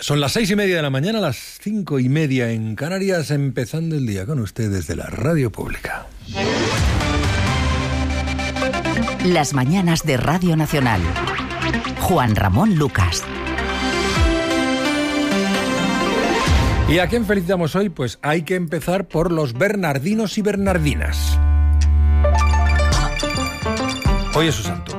Son las 6:30 de la mañana, las 5:30 en Canarias, empezando el día con ustedes de la Radio Pública. Las mañanas de Radio Nacional. Juan Ramón Lucas. ¿Y a quién felicitamos hoy? Pues hay que empezar por los bernardinos y bernardinas. Hoy es su santo.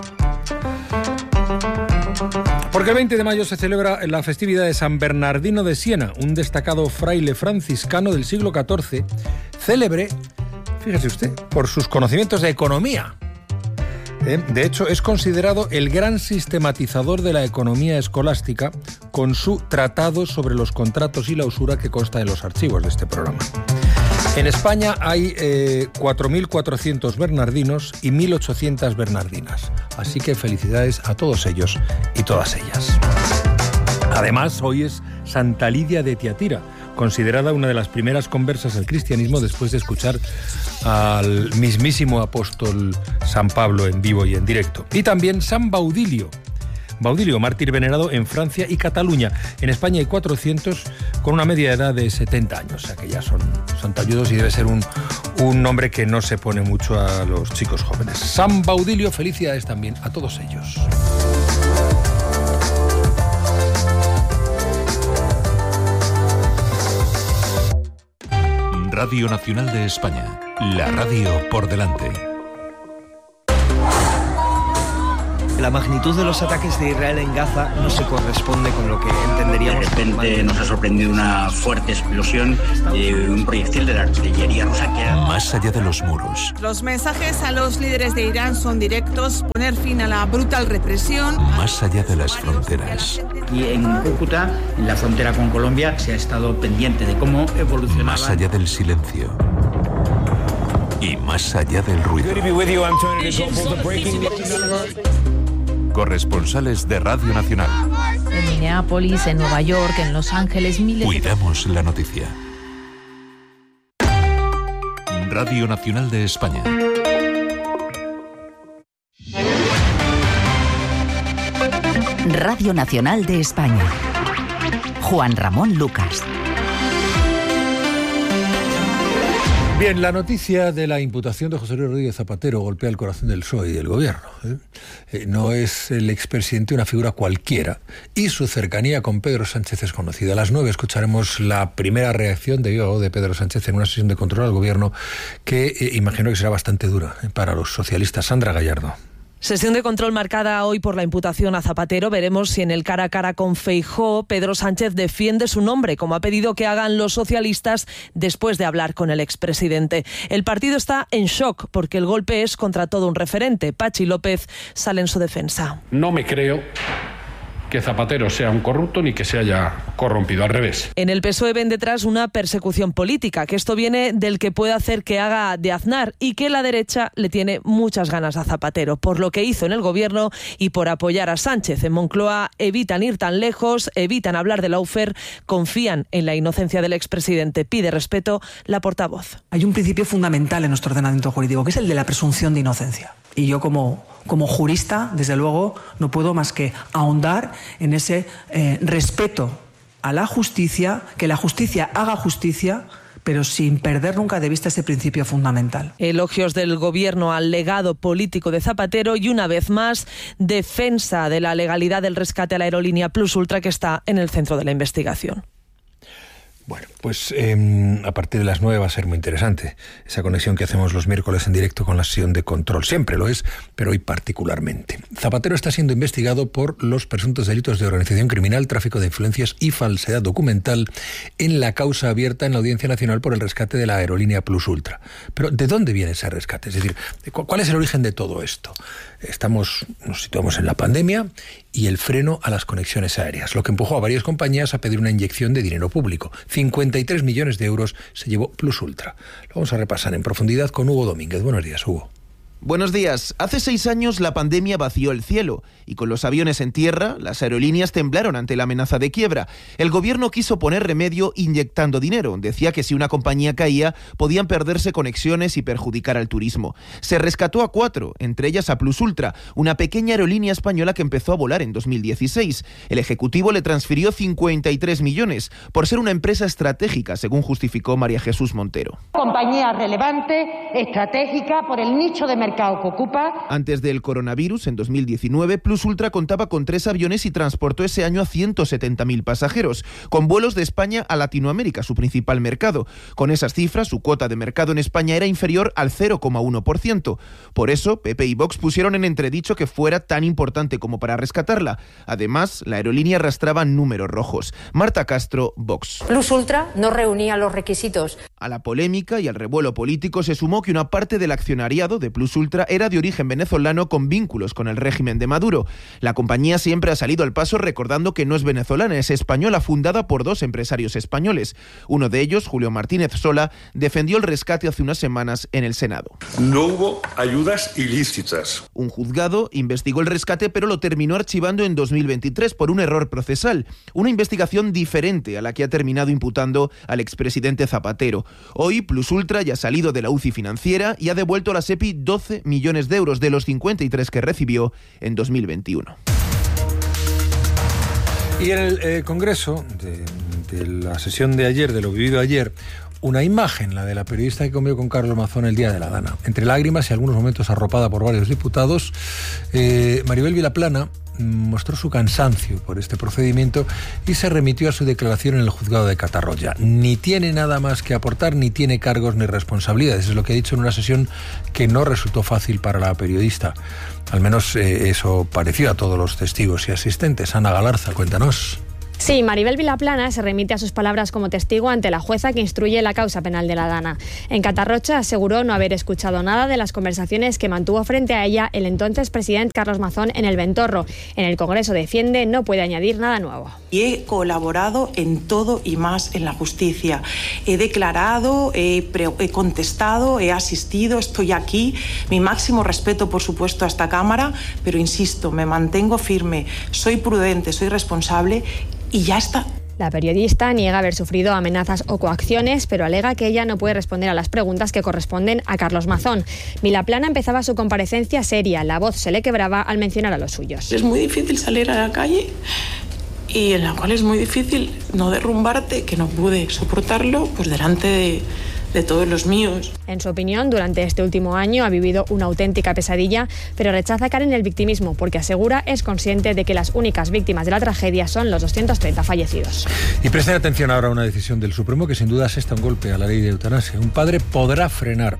Porque el 20 de mayo se celebra la festividad de San Bernardino de Siena, un destacado fraile franciscano del siglo XIV, célebre, fíjese usted, por sus conocimientos de economía. De hecho, es considerado el gran sistematizador de la economía escolástica con su tratado sobre los contratos y la usura que consta en los archivos de este programa. En España hay 4.400 bernardinos y 1.800 bernardinas. Así que felicidades a todos ellos y todas ellas. Además, hoy es Santa Lidia de Tiatira, considerada una de las primeras conversas al cristianismo después de escuchar al mismísimo apóstol San Pablo en vivo y en directo. Y también San Baudilio, mártir venerado en Francia y Cataluña. En España hay 400 con una media edad de 70 años, o sea que ya son talludos y debe ser un nombre que no se pone mucho a los chicos jóvenes. San Baudilio, felicidades también a todos ellos. Radio Nacional de España, la radio por delante. La magnitud de los ataques de Israel en Gaza no se corresponde con lo que entenderíamos. De repente nos ha sorprendido una fuerte explosión de un proyectil de la artillería rusa que... Más allá de los muros. Los mensajes a los líderes de Irán son directos: poner fin a la brutal represión. Más allá de las fronteras. Y en Cúcuta, en la frontera con Colombia, se ha estado pendiente de cómo evolucionaba. Más allá del silencio. Y más allá del ruido. Corresponsales de Radio Nacional. En Minneapolis, en Nueva York, en Los Ángeles, miles. Cuidamos la noticia. Radio Nacional de España. Radio Nacional de España. Juan Ramón Lucas. Bien, la noticia de la imputación de José Luis Rodríguez Zapatero golpea el corazón del PSOE y del gobierno. No es el expresidente una figura cualquiera y su cercanía con Pedro Sánchez es conocida. A las 9 escucharemos la primera reacción de viva voz de Pedro Sánchez en una sesión de control al gobierno que imagino que será bastante dura para los socialistas. Sandra Gallardo. Sesión de control marcada hoy por la imputación a Zapatero. Veremos si en el cara a cara con Feijóo, Pedro Sánchez defiende su nombre, como ha pedido que hagan los socialistas después de hablar con el expresidente. El partido está en shock porque el golpe es contra todo un referente. Pachi López sale en su defensa. No me creo que Zapatero sea un corrupto ni que se haya corrompido, al revés. En el PSOE ven detrás una persecución política, que esto viene del que puede hacer que haga de Aznar y que la derecha le tiene muchas ganas a Zapatero, por lo que hizo en el gobierno y por apoyar a Sánchez. En Moncloa evitan ir tan lejos, evitan hablar de Lawfare, confían en la inocencia del expresidente. Pide respeto la portavoz. Hay un principio fundamental en nuestro ordenamiento jurídico, que es el de la presunción de inocencia. Y yo como jurista, desde luego, no puedo más que ahondar en ese respeto a la justicia, que la justicia haga justicia, pero sin perder nunca de vista ese principio fundamental. Elogios del gobierno al legado político de Zapatero y, una vez más, defensa de la legalidad del rescate a la aerolínea Plus Ultra, que está en el centro de la investigación. Bueno, pues a partir de las 9 va a ser muy interesante esa conexión que hacemos los miércoles en directo con la sesión de control. Siempre lo es, pero hoy particularmente. Zapatero está siendo investigado por los presuntos delitos de organización criminal, tráfico de influencias y falsedad documental en la causa abierta en la Audiencia Nacional por el rescate de la aerolínea Plus Ultra. Pero ¿de dónde viene ese rescate? Es decir, ¿cuál es el origen de todo esto? Nos situamos en la pandemia y el freno a las conexiones aéreas, lo que empujó a varias compañías a pedir una inyección de dinero público. 53 millones de euros se llevó Plus Ultra. Lo vamos a repasar en profundidad con Hugo Domínguez. Buenos días, Hugo. Buenos días. Hace 6 años la pandemia vació el cielo y con los aviones en tierra, las aerolíneas temblaron ante la amenaza de quiebra. El gobierno quiso poner remedio inyectando dinero. Decía que si una compañía caía, podían perderse conexiones y perjudicar al turismo. Se rescató a 4, entre ellas a Plus Ultra, una pequeña aerolínea española que empezó a volar en 2016. El Ejecutivo le transfirió 53 millones por ser una empresa estratégica, según justificó María Jesús Montero. Compañía relevante, estratégica, por el nicho de mercado que ocupa. Antes del coronavirus, en 2019, Plus Ultra contaba con 3 aviones y transportó ese año a 170.000 pasajeros, con vuelos de España a Latinoamérica, su principal mercado. Con esas cifras, su cuota de mercado en España era inferior al 0,1%. Por eso, PP y Vox pusieron en entredicho que fuera tan importante como para rescatarla. Además, la aerolínea arrastraba números rojos. Marta Castro, Vox. Plus Ultra no reunía los requisitos. A la polémica y al revuelo político se sumó que una parte del accionariado de Plus Ultra era de origen venezolano con vínculos con el régimen de Maduro. La compañía siempre ha salido al paso recordando que no es venezolana, es española, fundada por 2 empresarios españoles. Uno de ellos, Julio Martínez Sola, defendió el rescate hace unas semanas en el Senado. No hubo ayudas ilícitas. Un juzgado investigó el rescate, pero lo terminó archivando en 2023 por un error procesal. Una investigación diferente a la que ha terminado imputando al expresidente Zapatero. Hoy, Plus Ultra ya ha salido de la UCI financiera y ha devuelto a la SEPI 12 millones de euros de los 53 que recibió en 2021. Y en el Congreso, de la sesión de ayer, de lo vivido ayer, una imagen, la de la periodista que comió con Carlos Mazón el día de la Dana. Entre lágrimas y algunos momentos arropada por varios diputados, Maribel Vilaplana mostró su cansancio por este procedimiento y se remitió a su declaración en el juzgado de Catarroya. Ni tiene nada más que aportar, ni tiene cargos ni responsabilidades. Es lo que ha dicho en una sesión que no resultó fácil para la periodista. Al menos eso pareció a todos los testigos y asistentes. Ana Galarza, cuéntanos. Sí, Maribel Vilaplana se remite a sus palabras como testigo ante la jueza que instruye la causa penal de la Dana. En Catarroja aseguró no haber escuchado nada de las conversaciones que mantuvo frente a ella el entonces presidente Carlos Mazón en el Ventorro. En el Congreso defiende no puede añadir nada nuevo. Y he colaborado en todo y más en la justicia. He declarado, he contestado, he asistido, estoy aquí. Mi máximo respeto, por supuesto, a esta Cámara, pero insisto, me mantengo firme, soy prudente, soy responsable y ya está. La periodista niega haber sufrido amenazas o coacciones, pero alega que ella no puede responder a las preguntas que corresponden a Carlos Mazón. Vilaplana empezaba su comparecencia seria, la voz se le quebraba al mencionar a los suyos. Es muy difícil salir a la calle y en la cual es muy difícil no derrumbarte, que no pude soportarlo pues delante de todos los míos. En su opinión, durante este último año ha vivido una auténtica pesadilla, pero rechaza caer en el victimismo porque asegura es consciente de que las únicas víctimas de la tragedia son los 230 fallecidos. Y presten atención ahora a una decisión del Supremo que sin duda asesta un golpe a la ley de eutanasia. Un padre podrá frenar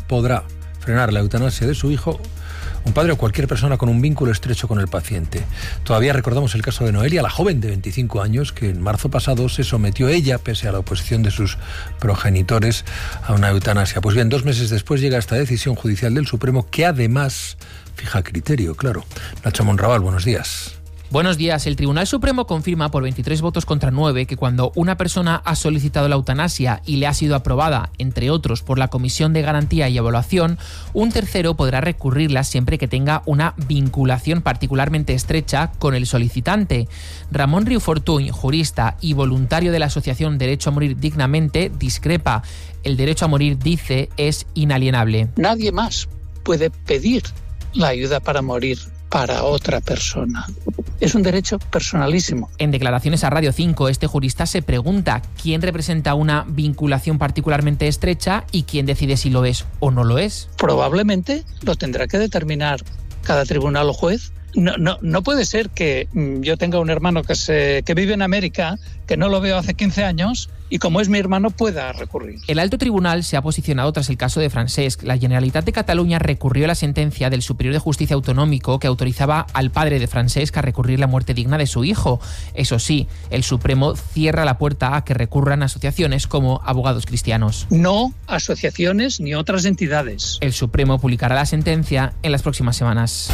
la eutanasia de su hijo, un padre o cualquier persona con un vínculo estrecho con el paciente. Todavía recordamos el caso de Noelia, la joven de 25 años, que en marzo pasado se sometió ella, pese a la oposición de sus progenitores, a una eutanasia. Pues bien, 2 meses después llega esta decisión judicial del Supremo, que además fija criterio, claro. Nacho Monraval, buenos días. Buenos días. El Tribunal Supremo confirma por 23 votos contra 9 que cuando una persona ha solicitado la eutanasia y le ha sido aprobada, entre otros, por la Comisión de Garantía y Evaluación, un tercero podrá recurrirla siempre que tenga una vinculación particularmente estrecha con el solicitante. Ramón Riu Fortuny, jurista y voluntario de la Asociación Derecho a Morir Dignamente, discrepa. El derecho a morir, dice, es inalienable. Nadie más puede pedir la ayuda para morir para otra persona. Es un derecho personalísimo. En declaraciones a Radio 5, este jurista se pregunta quién representa una vinculación particularmente estrecha y quién decide si lo es o no lo es. Probablemente lo tendrá que determinar cada tribunal o juez. No puede ser que yo tenga un hermano que vive en América, que no lo veo hace 15 años, y como es mi hermano pueda recurrir. El alto tribunal se ha posicionado tras el caso de Francesc. La Generalitat de Cataluña recurrió a la sentencia del Superior de Justicia Autonómico que autorizaba al padre de Francesc a recurrir la muerte digna de su hijo. Eso sí, el Supremo cierra la puerta a que recurran asociaciones como Abogados Cristianos. No asociaciones ni otras entidades. El Supremo publicará la sentencia en las próximas semanas.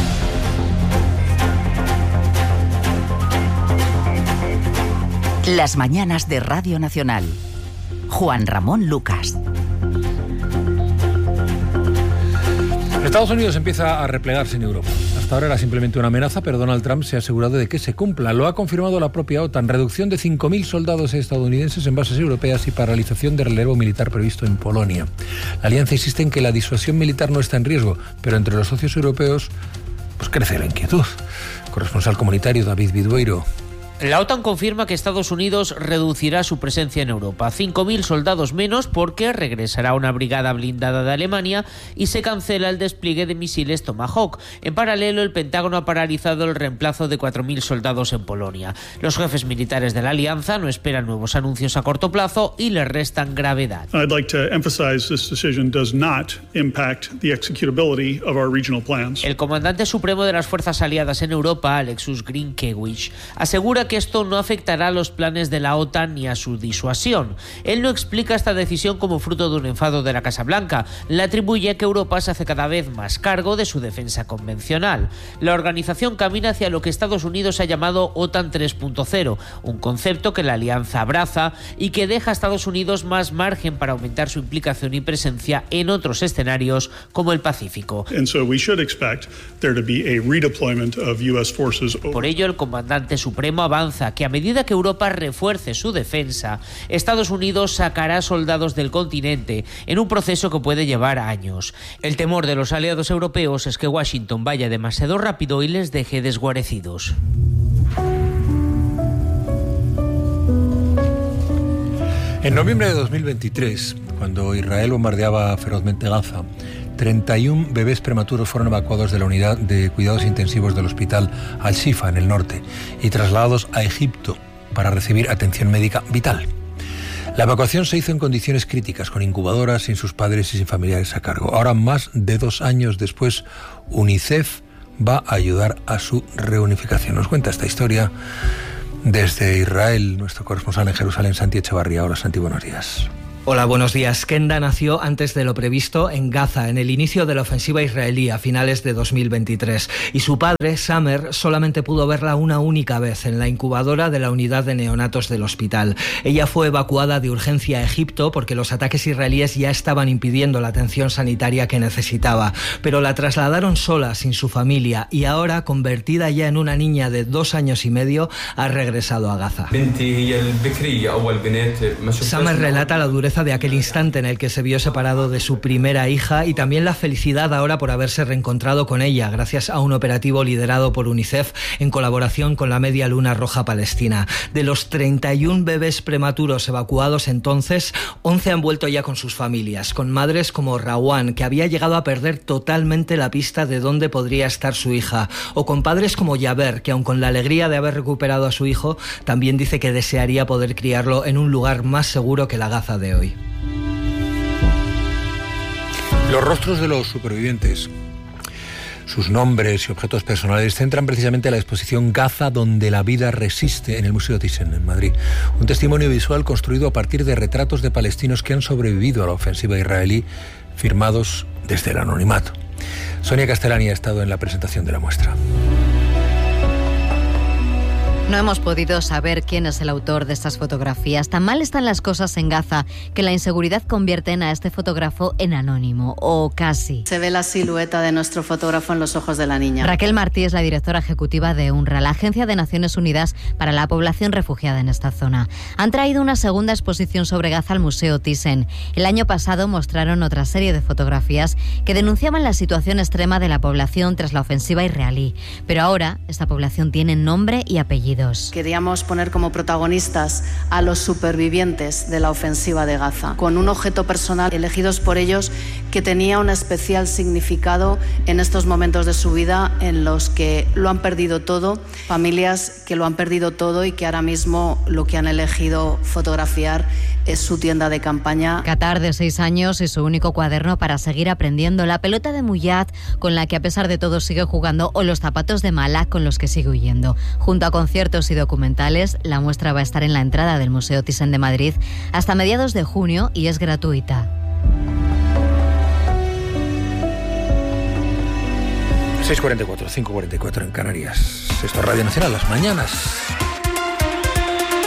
Las mañanas de Radio Nacional. Juan Ramón Lucas. Estados Unidos empieza a replegarse en Europa. Hasta ahora era simplemente una amenaza, pero Donald Trump se ha asegurado de que se cumpla. Lo ha confirmado la propia OTAN. Reducción de 5.000 soldados estadounidenses en bases europeas y paralización de relevo militar previsto en Polonia. La alianza insiste en que la disuasión militar no está en riesgo, pero entre los socios europeos pues crece la inquietud. Corresponsal comunitario David Vidueiro. La OTAN confirma que Estados Unidos reducirá su presencia en Europa. 5.000 soldados menos porque regresará una brigada blindada de Alemania y se cancela el despliegue de misiles Tomahawk. En paralelo, el Pentágono ha paralizado el reemplazo de 4.000 soldados en Polonia. Los jefes militares de la alianza no esperan nuevos anuncios a corto plazo y les restan gravedad. I'd like to emphasize this decision does not impact the executability of our regional plans. El comandante supremo de las fuerzas aliadas en Europa, Alexus Grynkewicz, asegura que esto no afectará a los planes de la OTAN ni a su disuasión. Él no explica esta decisión como fruto de un enfado de la Casa Blanca. Le atribuye a que Europa se hace cada vez más cargo de su defensa convencional. La organización camina hacia lo que Estados Unidos ha llamado OTAN 3.0, un concepto que la alianza abraza y que deja a Estados Unidos más margen para aumentar su implicación y presencia en otros escenarios como el Pacífico. Por ello, el comandante supremo avanza que a medida que Europa refuerce su defensa, Estados Unidos sacará soldados del continente en un proceso que puede llevar años. El temor de los aliados europeos es que Washington vaya demasiado rápido y les deje desguarecidos. En noviembre de 2023, cuando Israel bombardeaba ferozmente Gaza, 31 bebés prematuros fueron evacuados de la unidad de cuidados intensivos del hospital Al-Shifa en el norte y trasladados a Egipto para recibir atención médica vital. La evacuación se hizo en condiciones críticas, con incubadoras, sin sus padres y sin familiares a cargo. Ahora, más de 2 años después, UNICEF va a ayudar a su reunificación. Nos cuenta esta historia desde Israel nuestro corresponsal en Jerusalén, Santi Echevarría. Hola, Santi, buenos días. Hola, buenos días. Kenda nació antes de lo previsto en Gaza, en el inicio de la ofensiva israelí a finales de 2023. Y su padre, Samer, solamente pudo verla una única vez en la incubadora de la unidad de neonatos del hospital. Ella fue evacuada de urgencia a Egipto porque los ataques israelíes ya estaban impidiendo la atención sanitaria que necesitaba. Pero la trasladaron sola, sin su familia, y ahora, convertida ya en una niña de 2 años y medio, ha regresado a Gaza. Samer relata la dureza de aquel instante en el que se vio separado de su primera hija y también la felicidad ahora por haberse reencontrado con ella gracias a un operativo liderado por UNICEF en colaboración con la Media Luna Roja Palestina. De los 31 bebés prematuros evacuados entonces, 11 han vuelto ya con sus familias, con madres como Rawan, que había llegado a perder totalmente la pista de dónde podría estar su hija, o con padres como Yaber, que aun con la alegría de haber recuperado a su hijo, también dice que desearía poder criarlo en un lugar más seguro que la Gaza de hoy. Los rostros de los supervivientes, sus nombres y objetos personales centran precisamente la exposición Gaza donde la vida resiste en el Museo Thyssen, en Madrid. Un testimonio visual construido a partir de retratos de palestinos que han sobrevivido a la ofensiva israelí, firmados desde el anonimato. Sonia Castellani ha estado en la presentación de la muestra. No hemos podido saber quién es el autor de estas fotografías. Tan mal están las cosas en Gaza que la inseguridad convierten a este fotógrafo en anónimo, o casi. Se ve la silueta de nuestro fotógrafo en los ojos de la niña. Raquel Martí es la directora ejecutiva de UNRWA, la Agencia de Naciones Unidas para la Población Refugiada en esta zona. Han traído una segunda exposición sobre Gaza al Museo Thyssen. El año pasado mostraron otra serie de fotografías que denunciaban la situación extrema de la población tras la ofensiva israelí. Pero ahora esta población tiene nombre y apellido. Queríamos poner como protagonistas a los supervivientes de la ofensiva de Gaza, con un objeto personal elegidos por ellos que tenía un especial significado en estos momentos de su vida en los que lo han perdido todo, familias que lo han perdido todo y que ahora mismo lo que han elegido fotografiar es su tienda de campaña. Qatar, de 6 años, y su único cuaderno para seguir aprendiendo, la pelota de Muyad con la que a pesar de todo sigue jugando, o los zapatos de Mala con los que sigue huyendo. Junto a conciertos y documentales, la muestra va a estar en la entrada del Museo Thyssen de Madrid hasta mediados de junio y es gratuita. 6:44, 5:44 en Canarias. Esto es Radio Nacional, las mañanas.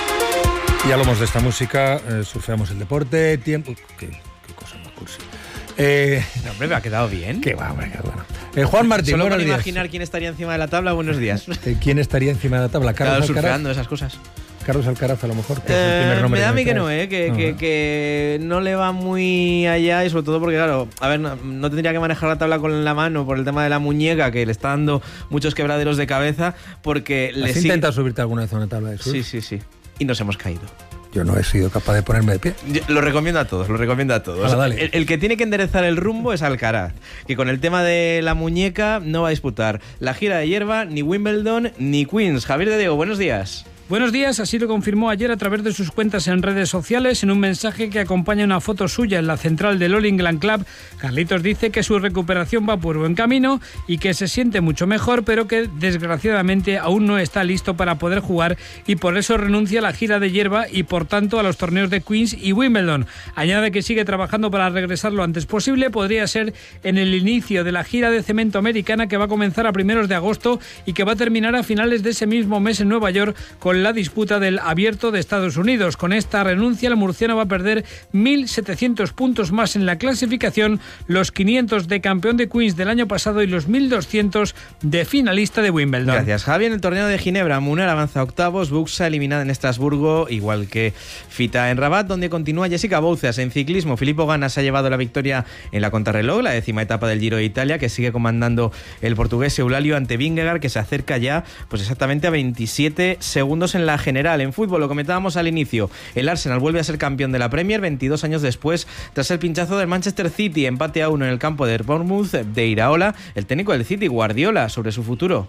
Y hablamos de esta música, surfeamos el deporte, tiempo... ¿Qué cosa más cursi? hombre, me ha quedado bien. Qué va, hombre, qué bueno. Juan Martín, solo buenos para días. imaginar quién estaría encima de la tabla, buenos días. ¿Quién estaría encima de la tabla? Claro, surfeando esas cosas. Carlos Alcaraz, a lo mejor. Que es el primer nombre me da a mí que traes. no, que no le va muy allá, y sobre todo porque, claro, a ver, no tendría que manejar la tabla con la mano por el tema de la muñeca, que le está dando muchos quebraderos de cabeza, porque ¿Has intentado subirte alguna vez a una tabla de surf? Sí. Y nos hemos caído. Yo no he sido capaz de ponerme de pie. Lo recomiendo a todos. Dale. El que tiene que enderezar el rumbo es Alcaraz, que con el tema de la muñeca no va a disputar la gira de hierba, ni Wimbledon, ni Queens. Javier de Diego, buenos días. Buenos días, así lo confirmó ayer a través de sus cuentas en redes sociales en un mensaje que acompaña una foto suya en la central del All England Club. Carlitos dice que su recuperación va por buen camino y que se siente mucho mejor, pero que desgraciadamente aún no está listo para poder jugar y por eso renuncia a la gira de hierba y por tanto a los torneos de Queens y Wimbledon. Añade que sigue trabajando para regresar lo antes posible, podría ser en el inicio de la gira de cemento americana que va a comenzar a primeros de agosto y que va a terminar a finales de ese mismo mes en Nueva York con la disputa del Abierto de Estados Unidos. Con esta renuncia, el murciano va a perder 1.700 puntos más en la clasificación, los 500 de campeón de Queens del año pasado y los 1.200 de finalista de Wimbledon. Gracias, Javi. En el torneo de Ginebra, Munar avanza a octavos, Buxa eliminada en Estrasburgo, igual que Fita en Rabat, donde continúa Jessica Bouzas. En ciclismo, Filippo Ganna se ha llevado la victoria en la contrarreloj, la 10ª etapa del Giro de Italia, que sigue comandando el portugués Eulalia ante Vingegaard, que se acerca ya pues exactamente a 27 segundos en la general. En fútbol, lo comentábamos al inicio, el Arsenal vuelve a ser campeón de la Premier 22 años después, tras el pinchazo del Manchester City, empate a 1 en el campo de Bournemouth de Iraola. El técnico del City, Guardiola, sobre su futuro.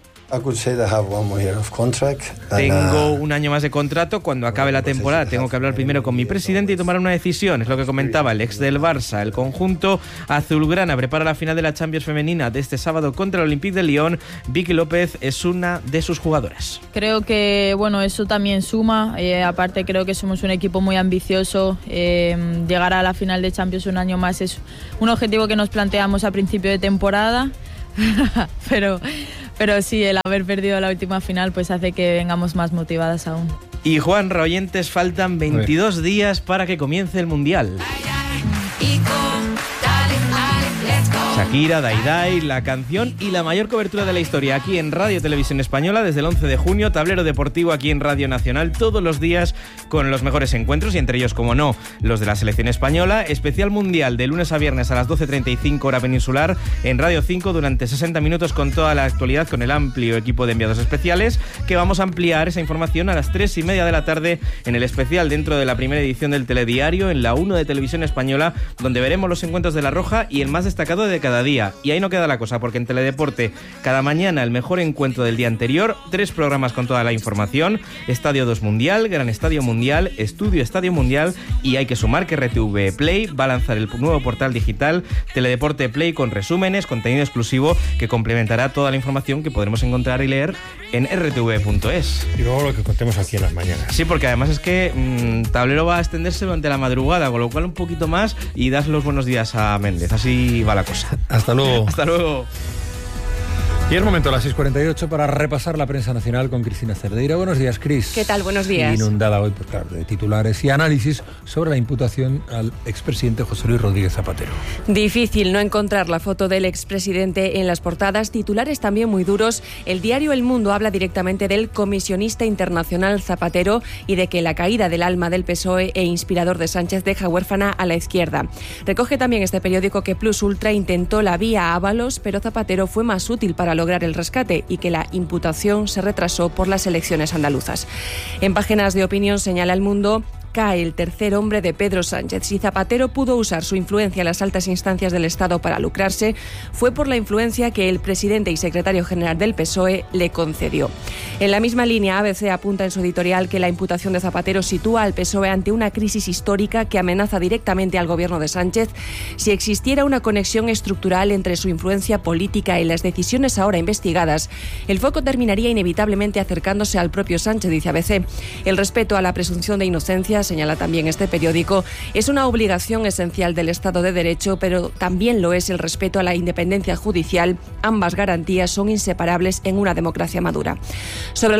Tengo un año más de contrato. Cuando acabe la temporada tengo que hablar primero con mi presidente y tomar una decisión. Es lo que comentaba el ex del Barça. El conjunto azulgrana prepara la final de la Champions femenina de este sábado contra el Olympique de Lyon. Vicky López es una de sus jugadoras. Creo que eso también suma. Aparte creo que somos un equipo muy ambicioso. Llegar a la final de Champions un año más es un objetivo que nos planteamos a principio de temporada. Pero sí, el haber perdido la última final pues hace que vengamos más motivadas aún. Y Juan Royentes, faltan 22 días para que comience el Mundial. Shakira, Dai Dai, la canción y la mayor cobertura de la historia aquí en Radio Televisión Española desde el 11 de junio, tablero deportivo aquí en Radio Nacional todos los días con los mejores encuentros y entre ellos, como no, los de la selección española, especial mundial de lunes a viernes a las 12:35 hora peninsular en Radio 5 durante 60 minutos con toda la actualidad con el amplio equipo de enviados especiales, que vamos a ampliar esa información a las 3:30 de la tarde en el especial dentro de la primera edición del Telediario en la 1 de Televisión Española, donde veremos los encuentros de La Roja y el más destacado de cada día. Y ahí no queda la cosa, porque en Teledeporte cada mañana el mejor encuentro del día anterior, 3 programas con toda la información, Estadio 2 Mundial, Gran Estadio Mundial, Estudio Estadio Mundial, y hay que sumar que RTV Play va a lanzar el nuevo portal digital Teledeporte Play con resúmenes, contenido exclusivo que complementará toda la información que podremos encontrar y leer en rtv.es. Y luego lo que contemos aquí en las mañanas. Sí, porque además es que Tablero va a extenderse durante la madrugada, con lo cual un poquito más y das los buenos días a Méndez. Así va la cosa. Hasta luego. Hasta luego. Y es momento a las 6:48 para repasar la prensa nacional con Cristina Cerdeira. Buenos días, Cris. ¿Qué tal? Buenos días. Inundada hoy, pues claro, de titulares y análisis sobre la imputación al expresidente José Luis Rodríguez Zapatero. Difícil no encontrar la foto del expresidente en las portadas, titulares también muy duros. El diario El Mundo habla directamente del comisionista internacional Zapatero y de que la caída del alma del PSOE e inspirador de Sánchez deja huérfana a la izquierda. Recoge también este periódico que Plus Ultra intentó la vía Ábalos, pero Zapatero fue más útil para lograr el rescate y que la imputación se retrasó por las elecciones andaluzas. En páginas de opinión señala El Mundo: cae el tercer hombre de Pedro Sánchez. Si Zapatero pudo usar su influencia en las altas instancias del Estado para lucrarse, fue por la influencia que el presidente y secretario general del PSOE le concedió. En la misma línea, ABC apunta en su editorial que la imputación de Zapatero sitúa al PSOE ante una crisis histórica que amenaza directamente al gobierno de Sánchez. Si existiera una conexión estructural entre su influencia política y las decisiones ahora investigadas, el foco terminaría inevitablemente acercándose al propio Sánchez, dice ABC. El respeto a la presunción de inocencia justicia, señala también este periódico, es una obligación esencial del Estado de Derecho, pero también lo es el respeto a la independencia judicial. Ambas garantías son inseparables en una democracia madura. Sobre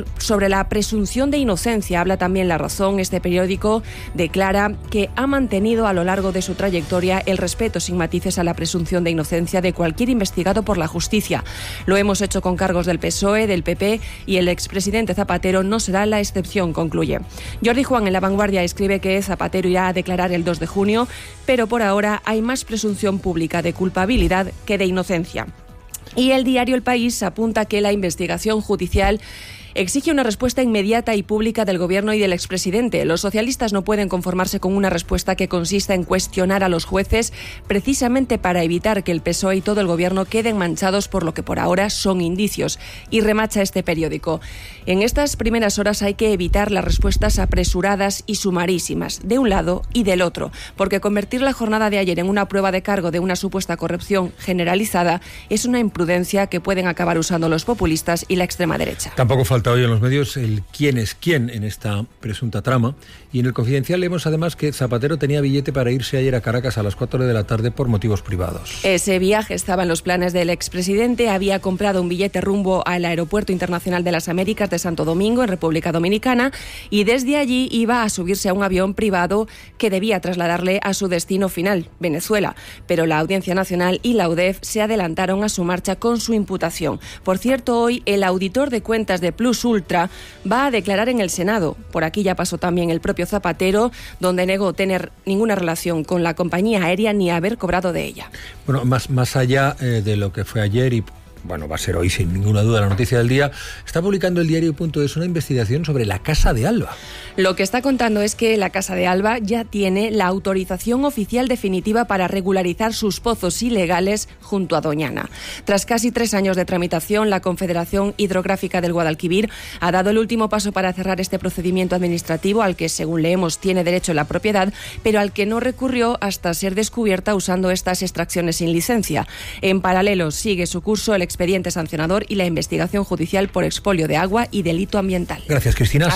la presunción de inocencia habla también La Razón. Este periódico declara que ha mantenido a lo largo de su trayectoria el respeto sin matices a la presunción de inocencia de cualquier investigado por la justicia. Lo hemos hecho con cargos del PSOE, del PP, y el expresidente Zapatero no será la excepción, concluye. Jordi Juan en La Vanguardia escribe que Zapatero irá a declarar el 2 de junio, pero por ahora hay más presunción pública de culpabilidad que de inocencia. Y el diario El País apunta que la investigación judicial exige una respuesta inmediata y pública del Gobierno y del expresidente. Los socialistas no pueden conformarse con una respuesta que consista en cuestionar a los jueces, precisamente para evitar que el PSOE y todo el Gobierno queden manchados por lo que por ahora son indicios. Y remacha este periódico: en estas primeras horas hay que evitar las respuestas apresuradas y sumarísimas, de un lado y del otro, porque convertir la jornada de ayer en una prueba de cargo de una supuesta corrupción generalizada es una imprudencia que pueden acabar usando los populistas y la extrema derecha. Tampoco falta hoy en los medios el quién es quién en esta presunta trama, y en El Confidencial leemos además que Zapatero tenía billete para irse ayer a Caracas a las 4 de la tarde por motivos privados. Ese viaje estaba en los planes del expresidente. Había comprado un billete rumbo al Aeropuerto Internacional de las Américas de Santo Domingo, en República Dominicana, y desde allí iba a subirse a un avión privado que debía trasladarle a su destino final, Venezuela. Pero la Audiencia Nacional y la UDEF se adelantaron a su marcha con su imputación. Por cierto, hoy el auditor de cuentas de Plus Ultra va a declarar en el Senado. Por aquí ya pasó también el propio Zapatero, donde negó tener ninguna relación con la compañía aérea ni haber cobrado de ella. Bueno, más allá de lo que fue ayer y bueno, va a ser hoy sin ninguna duda la noticia del día, está publicando el diario.es una investigación sobre la Casa de Alba. Lo que está contando es que la Casa de Alba ya tiene la autorización oficial definitiva para regularizar sus pozos ilegales junto a Doñana. Tras casi 3 años de tramitación, la Confederación Hidrográfica del Guadalquivir ha dado el último paso para cerrar este procedimiento administrativo al que, según leemos, tiene derecho la propiedad, pero al que no recurrió hasta ser descubierta usando estas extracciones sin licencia. En paralelo, sigue su curso el expediente sancionador y la investigación judicial por expolio de agua y delito ambiental. Gracias, Cristina.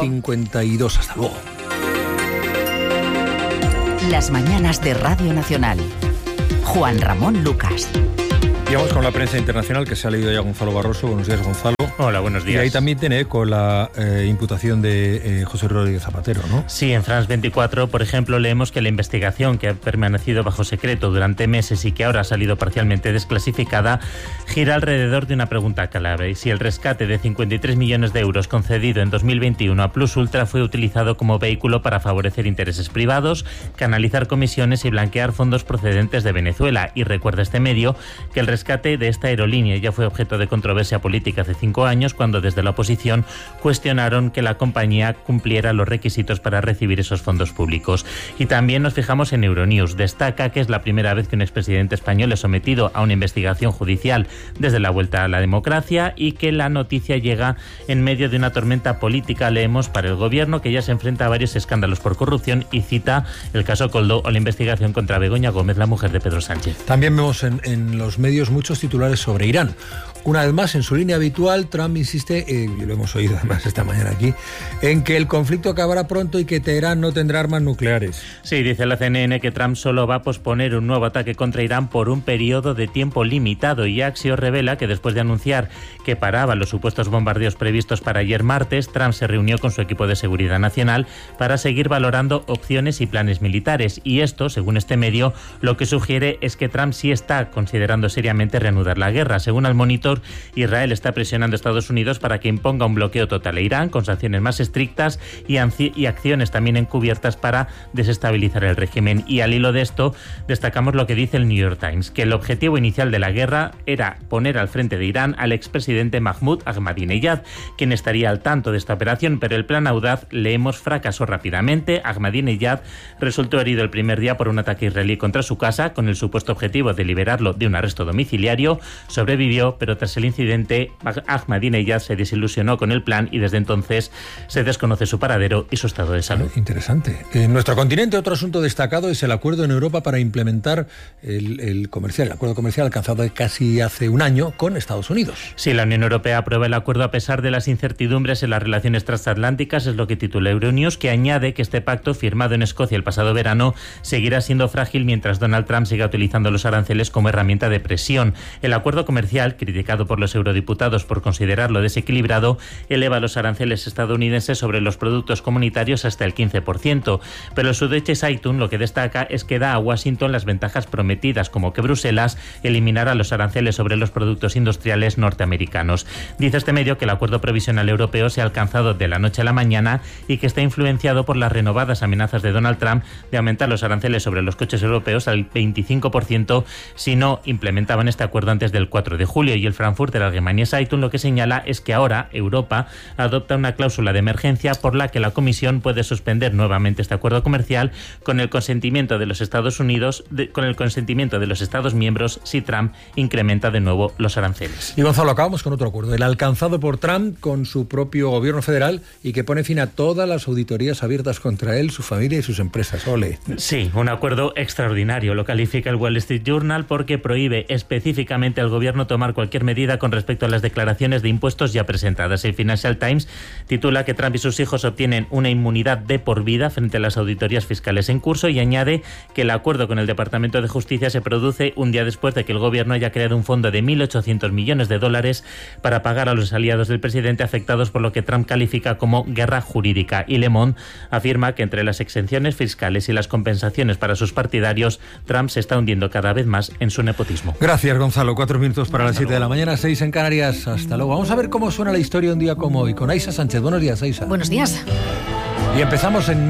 6:52. Hasta luego. Las mañanas de Radio Nacional. Juan Ramón Lucas. Y vamos con la prensa internacional, que se ha leído ya Gonzalo Barroso. Buenos días, Gonzalo. Hola, buenos días. Y ahí también tiene eco la imputación de José Rodríguez Zapatero, ¿no? Sí, en France 24, por ejemplo, leemos que la investigación, que ha permanecido bajo secreto durante meses y que ahora ha salido parcialmente desclasificada, gira alrededor de una pregunta clave: si el rescate de 53 millones de euros concedido en 2021 a Plus Ultra fue utilizado como vehículo para favorecer intereses privados, canalizar comisiones y blanquear fondos procedentes de Venezuela. Y recuerda este medio que el rescate de esta aerolínea ya fue objeto de controversia política hace 5 años, cuando desde la oposición cuestionaron que la compañía cumpliera los requisitos para recibir esos fondos públicos. Y también nos fijamos en Euronews. Destaca que es la primera vez que un expresidente español es sometido a una investigación judicial desde la vuelta a la democracia, y que la noticia llega en medio de una tormenta política, leemos, para el gobierno, que ya se enfrenta a varios escándalos por corrupción, y cita el caso Coldo o la investigación contra Begoña Gómez, la mujer de Pedro Sánchez. También vemos en los medios muchos titulares sobre Irán. Una vez más, en su línea habitual, Trump insiste, y lo hemos oído además esta mañana aquí, en que el conflicto acabará pronto y que Teherán no tendrá armas nucleares. Sí, dice la CNN que Trump solo va a posponer un nuevo ataque contra Irán por un periodo de tiempo limitado, y Axios revela que después de anunciar que paraba los supuestos bombardeos previstos para ayer martes, Trump se reunió con su equipo de seguridad nacional para seguir valorando opciones y planes militares. Y esto, según este medio, lo que sugiere es que Trump sí está considerando seriamente reanudar la guerra. Según el Monitor, Israel está presionando a Estados Unidos para que imponga un bloqueo total a Irán, con sanciones más estrictas y acciones también encubiertas para desestabilizar el régimen. Y al hilo de esto, destacamos lo que dice el New York Times, que el objetivo inicial de la guerra era poner al frente de Irán al expresidente Mahmoud Ahmadinejad, quien estaría al tanto de esta operación, pero el plan audaz, leemos, fracasó rápidamente. Ahmadinejad resultó herido el primer día por un ataque israelí contra su casa, con el supuesto objetivo de liberarlo de un arresto domiciliario domiciliario, sobrevivió, pero tras el incidente Ahmadinejad se desilusionó con el plan y desde entonces se desconoce su paradero y su estado de salud. Interesante. En nuestro continente otro asunto destacado es el acuerdo en Europa para implementar el acuerdo comercial alcanzado casi hace un año con Estados Unidos. Sí, la Unión Europea aprueba el acuerdo a pesar de las incertidumbres en las relaciones transatlánticas, es lo que titula Euronews, que añade que este pacto firmado en Escocia el pasado verano seguirá siendo frágil mientras Donald Trump siga utilizando los aranceles como herramienta de presión. El acuerdo comercial, criticado por los eurodiputados por considerarlo desequilibrado, eleva los aranceles estadounidenses sobre los productos comunitarios hasta el 15%, pero el Süddeutsche Zeitung lo que destaca es que da a Washington las ventajas prometidas, como que Bruselas eliminará los aranceles sobre los productos industriales norteamericanos. Dice este medio que el acuerdo provisional europeo se ha alcanzado de la noche a la mañana y que está influenciado por las renovadas amenazas de Donald Trump de aumentar los aranceles sobre los coches europeos al 25% si no implementaban este acuerdo antes del 4 de julio. Y el Frankfurter Allgemeine Zeitung lo que señala es que ahora Europa adopta una cláusula de emergencia por la que la Comisión puede suspender nuevamente este acuerdo comercial con el consentimiento de los Estados Unidos, con el consentimiento de los Estados miembros si Trump incrementa de nuevo los aranceles. Y Gonzalo, acabamos con otro acuerdo, el alcanzado por Trump con su propio gobierno federal y que pone fin a todas las auditorías abiertas contra él, su familia y sus empresas. Ole. Sí, un acuerdo extraordinario, lo califica el Wall Street Journal, porque prohíbe específicamente al gobierno tomar cualquier medida con respecto a las declaraciones de impuestos ya presentadas. El Financial Times titula que Trump y sus hijos obtienen una inmunidad de por vida frente a las auditorías fiscales en curso y añade que el acuerdo con el Departamento de Justicia se produce un día después de que el gobierno haya creado un fondo de $1.800 millones para pagar a los aliados del presidente afectados por lo que Trump califica como guerra jurídica. Y Le Monde afirma que entre las exenciones fiscales y las compensaciones para sus partidarios, Trump se está hundiendo cada vez más en su nepotismo. Gracias, Gonzalo. 4 minutos para las 7 de la mañana, 6 en Canarias. Hasta luego. Vamos a ver cómo suena la historia un día como hoy con Aisa Sánchez. Buenos días, Aisa. Buenos días. Y empezamos en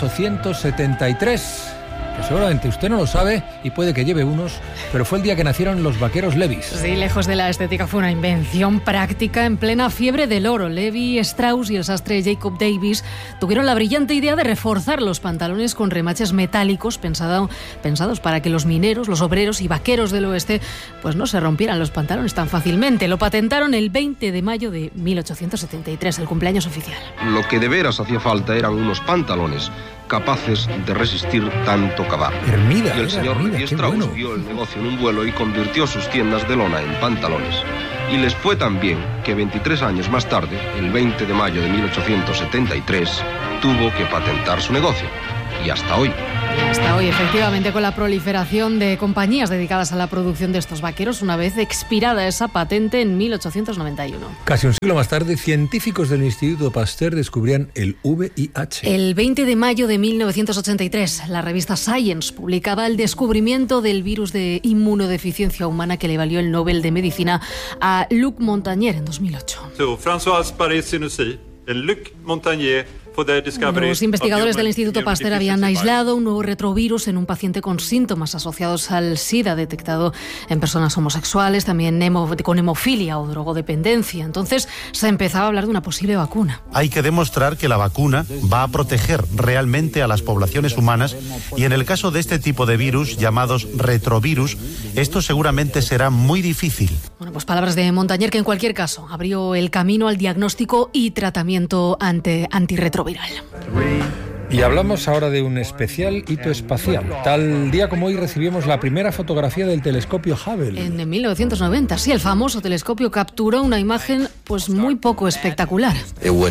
1873. Que seguramente usted no lo sabe y puede que lleve unos, pero fue el día que nacieron los vaqueros Levis. Sí, lejos de la estética fue una invención práctica en plena fiebre del oro. Levi Strauss y el sastre Jacob Davis tuvieron la brillante idea de reforzar los pantalones con remaches metálicos pensados para que los mineros, los obreros y vaqueros del oeste pues no se rompieran los pantalones tan fácilmente. Lo patentaron el 20 de mayo de 1873, el cumpleaños oficial. Lo que de veras hacía falta eran unos pantalones capaces de resistir tanto caballo. Y el señor Levi Strauss vio el negocio en un vuelo y convirtió sus tiendas de lona en pantalones. Y les fue tan bien que 23 años más tarde, el 20 de mayo de 1873, tuvo que patentar su negocio. Y hasta hoy. Hasta hoy, efectivamente, con la proliferación de compañías dedicadas a la producción de estos vaqueros, una vez expirada esa patente en 1891. Casi un siglo más tarde, científicos del Instituto Pasteur descubrían el VIH. El 20 de mayo de 1983, la revista Science publicaba el descubrimiento del virus de inmunodeficiencia humana que le valió el Nobel de Medicina a Luc Montagnier en 2008. François Paris-Sinoussi y Luc Montagnier. Los investigadores del Instituto Pasteur habían aislado un nuevo retrovirus en un paciente con síntomas asociados al SIDA detectado en personas homosexuales, también con hemofilia o drogodependencia. Entonces se empezaba a hablar de una posible vacuna. Hay que demostrar que la vacuna va a proteger realmente a las poblaciones humanas y en el caso de este tipo de virus llamados retrovirus, esto seguramente será muy difícil. Bueno, pues palabras de Montagnier que en cualquier caso abrió el camino al diagnóstico y tratamiento antirretroviral. Y hablamos ahora de un especial hito espacial. Tal día como hoy recibimos la primera fotografía del telescopio Hubble. En 1990, sí, el famoso telescopio capturó una imagen pues muy poco espectacular. No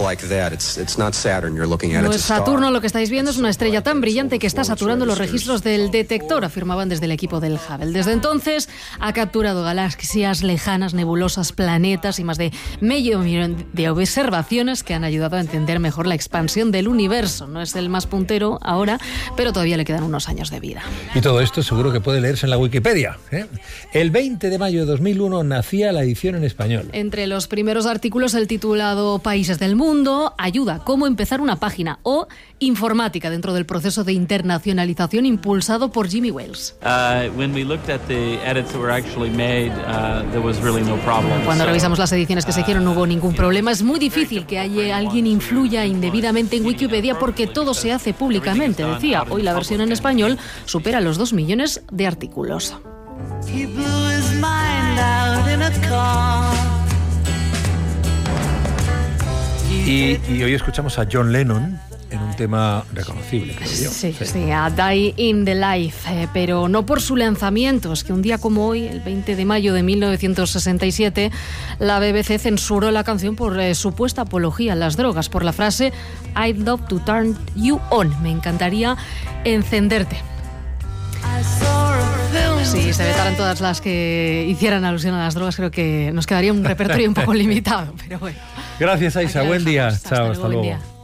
es Saturno lo que estáis viendo, es una estrella tan brillante que está saturando los registros del detector, afirmaban desde el equipo del Hubble. Desde entonces ha capturado galaxias lejanas, nebulosas, planetas y más de medio millón de observaciones que han ayudado a entender mejor la expansión del universo. No es el más puntero ahora, pero todavía le quedan unos años de vida. Y todo esto seguro que puede leerse en la Wikipedia, ¿eh? El 20 de mayo de 2001 nacía la edición en español. Entre los primeros artículos el titulado Países del Mundo, Ayuda, cómo empezar una página o Informática dentro del proceso de internacionalización impulsado por Jimmy Wales. Cuando revisamos las ediciones que se hicieron no hubo ningún problema. Es muy difícil que alguien influya indebidamente en Wikipedia porque todo se hace públicamente, decía. Hoy la versión en español supera los 2 millones de artículos. mind out in a car. Y hoy escuchamos a John Lennon en un tema reconocible, creo yo. Sí, a Die in the Life, pero no por su lanzamiento. Es que un día como hoy, el 20 de mayo de 1967, la BBC censuró la canción por supuesta apología a las drogas, por la frase I'd love to turn you on. Me encantaría encenderte. Si se vetaran todas las que hicieran alusión a las drogas, creo que nos quedaría un repertorio un poco limitado, pero bueno. Gracias, Aisha. Buen día. Chao, hasta luego.